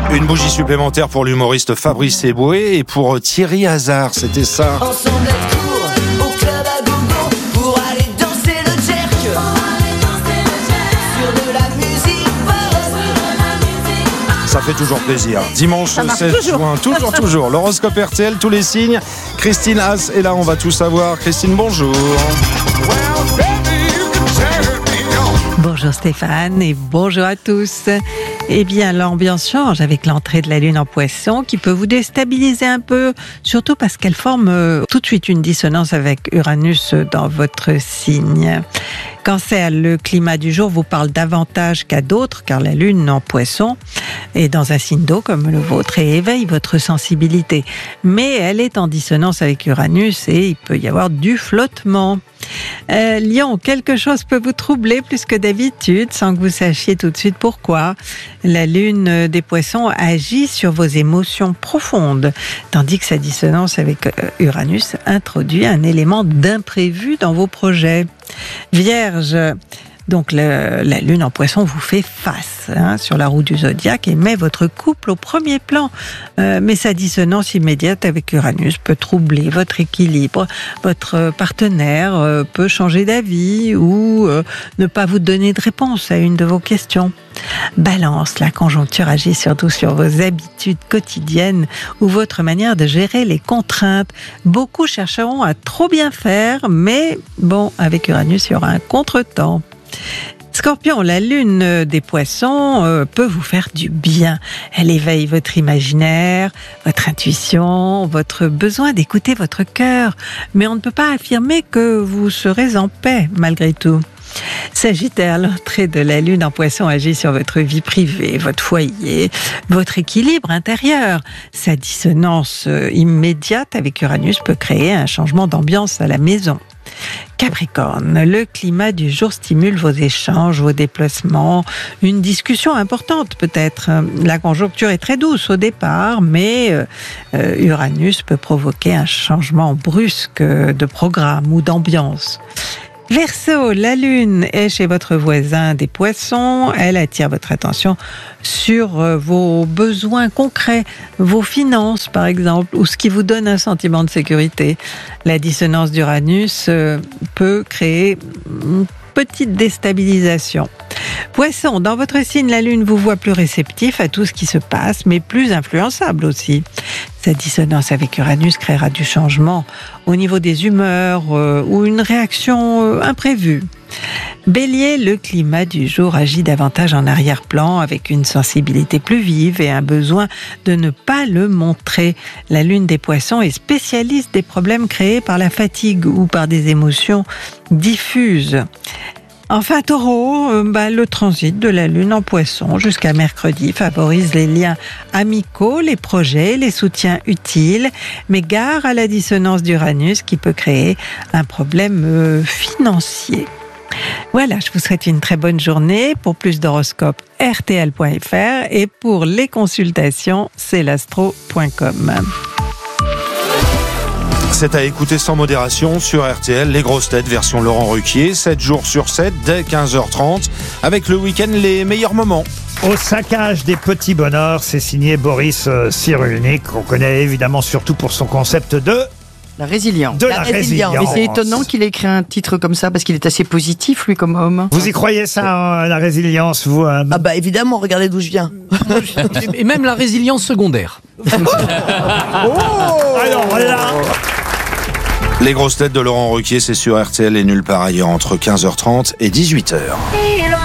Une bougie supplémentaire pour l'humoriste Fabrice Eboué et pour Thierry Hazard, c'était ça. Ensemble être court, au club à gogo, pour aller danser le jerk. Sur de la musique pop. Ça fait toujours plaisir. Dimanche 16 juin, toujours. L'horoscope RTL, tous les signes. Christine Haas est là, on va tout savoir. Christine, bonjour. Bonjour Stéphane et bonjour à tous. Eh bien, l'ambiance change avec l'entrée de la Lune en Poisson qui peut vous déstabiliser un peu, surtout parce qu'elle forme tout de suite une dissonance avec Uranus dans votre signe. Cancer, le climat du jour vous parle davantage qu'à d'autres, car la Lune en Poisson est dans un signe d'eau comme le vôtre et éveille votre sensibilité. Mais elle est en dissonance avec Uranus et il peut y avoir du flottement. Lion, quelque chose peut vous troubler plus que d'habitude sans que vous sachiez tout de suite pourquoi. La Lune des Poissons agit sur vos émotions profondes, tandis que sa dissonance avec Uranus introduit un élément d'imprévu dans vos projets. Vierge, donc la Lune en Poisson vous fait face sur la roue du zodiaque et met votre couple au premier plan. Mais sa dissonance immédiate avec Uranus peut troubler votre équilibre. Votre partenaire peut changer d'avis ou ne pas vous donner de réponse à une de vos questions. Balance, la conjoncture agit surtout sur vos habitudes quotidiennes ou votre manière de gérer les contraintes. Beaucoup chercheront à trop bien faire, mais bon, avec Uranus, il y aura un contretemps. Scorpion, la Lune des Poissons peut vous faire du bien. Elle éveille votre imaginaire, votre intuition, votre besoin d'écouter votre cœur. Mais on ne peut pas affirmer que vous serez en paix malgré tout. Sagittaire, l'entrée de la Lune en Poisson agit sur votre vie privée, votre foyer, votre équilibre intérieur. Sa dissonance immédiate avec Uranus peut créer un changement d'ambiance à la maison. Capricorne, le climat du jour stimule vos échanges, vos déplacements, une discussion importante peut-être. La conjoncture est très douce au départ, mais Uranus peut provoquer un changement brusque de programme ou d'ambiance. Verseau, la Lune est chez votre voisin des Poissons. Elle attire votre attention sur vos besoins concrets, vos finances par exemple, ou ce qui vous donne un sentiment de sécurité. La dissonance d'Uranus peut créer une petite déstabilisation. Poisson, dans votre signe, la Lune vous voit plus réceptif à tout ce qui se passe, mais plus influençable aussi. Sa dissonance avec Uranus créera du changement au niveau des humeurs ou une réaction imprévue. Bélier, le climat du jour agit davantage en arrière-plan avec une sensibilité plus vive et un besoin de ne pas le montrer. La Lune des Poissons est spécialiste des problèmes créés par la fatigue ou par des émotions diffuses. Enfin, Taureau, le transit de la Lune en Poisson jusqu'à mercredi favorise les liens amicaux, les projets, les soutiens utiles, mais gare à la dissonance d'Uranus qui peut créer un problème financier. Voilà, je vous souhaite une très bonne journée. Pour plus d'horoscopes, rtl.fr et pour les consultations, c'est l'astro.com. C'est à écouter sans modération sur RTL, les grosses têtes version Laurent Ruquier, 7 jours sur 7, dès 15h30, avec le week-end les meilleurs moments. Au saccage des petits bonheurs, c'est signé Boris Cyrulnik, qu'on connaît évidemment surtout pour son concept de... La résilience. De la résilience. Mais c'est étonnant qu'il ait écrit un titre comme ça, parce qu'il est assez positif, lui, comme homme. Vous y croyez ça, la résilience, vous Ah bah évidemment, regardez d'où je viens. Et même la résilience secondaire. Alors là... Les grosses têtes de Laurent Ruquier, c'est sur RTL et nulle part ailleurs entre 15h30 et 18h.